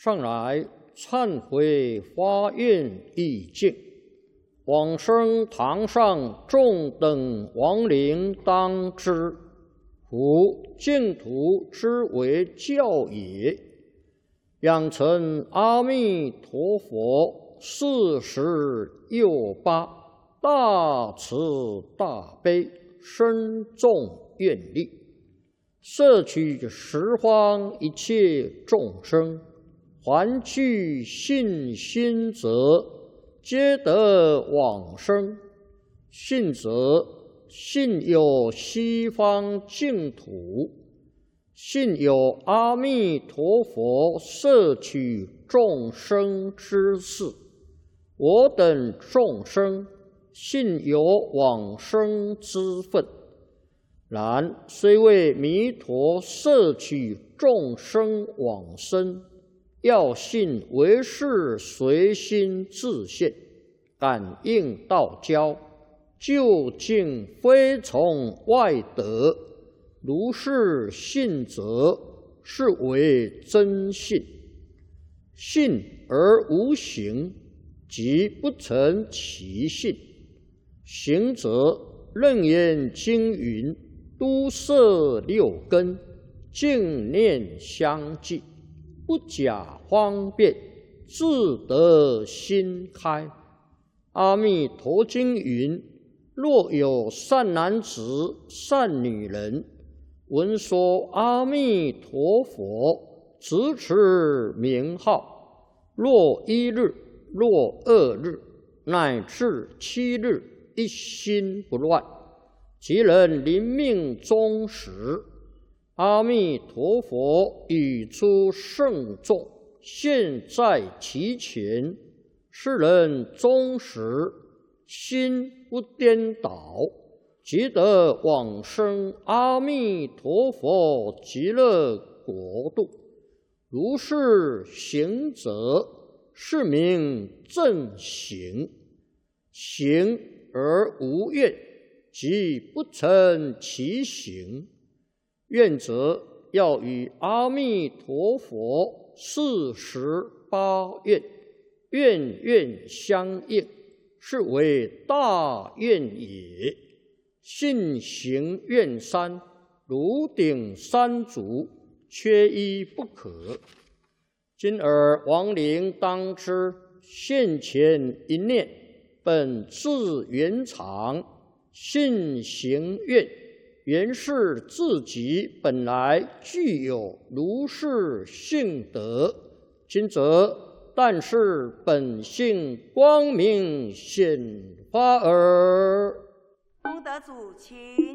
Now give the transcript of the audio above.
上来忏悔发愿意境，往生堂上众等亡灵当知，夫净土之为教也。养成阿弥陀佛46大慈大悲深重愿力，摄取十方一切众生，还具信心者，皆得往生。信则信有西方净土，信有阿弥陀佛摄取众生之事，我等众生信有往生之分。然虽为弥陀摄取众生往生，要信唯是随心自现，感应道交，究竟非从外得。如是信则，是为真信。信而无行，即不成其信。行则楞严经云：都摄六根，净念相继，不假方便，自得心开。阿弥陀经云：若有善男子、善女人，闻说阿弥陀佛，直持名号，若1日，若2日，乃至7日，一心不乱，即能临命终时，阿弥陀佛语出圣众，现在其前，是人终时心不颠倒，即得往生阿弥陀佛极乐国度。如是行者，是名正行。行而无愿，即不成其行。愿者要与阿弥陀佛48愿，愿愿相应，是为大愿也。信行愿三，如顶三足，缺一不可。今尔亡灵当知，现前一念，本自圆常，信行愿，原是自己本来具有如是性德。今则但是本性光明显发耳。 功德主，请。